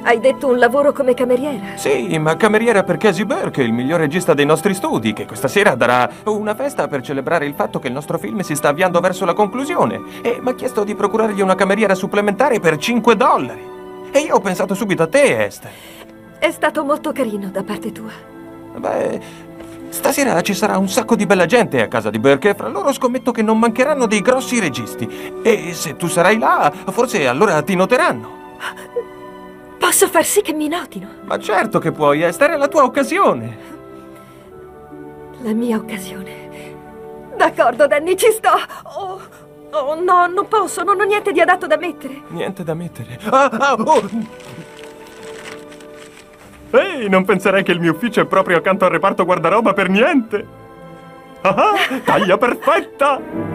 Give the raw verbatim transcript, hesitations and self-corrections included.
Hai detto un lavoro come cameriera? Sì, ma cameriera per Casey Burke, il miglior regista dei nostri studi, che questa sera darà una festa per celebrare il fatto che il nostro film si sta avviando verso la conclusione. E mi ha chiesto di procurargli una cameriera supplementare per cinque dollari. E io ho pensato subito a te, Esther. È stato molto carino da parte tua. Beh, stasera ci sarà un sacco di bella gente a casa di Burke e fra loro scommetto che non mancheranno dei grossi registi. E se tu sarai là, forse allora ti noteranno. Posso far sì che mi notino? Ma certo che puoi, Esther, è la tua occasione. La mia occasione. D'accordo, Danny, ci sto. Oh, oh no, non posso, non ho niente di adatto da mettere. Niente da mettere. Ah, ah, oh. Ehi, non penserei che il mio ufficio è proprio accanto al reparto guardaroba per niente. Ah, taglia perfetta!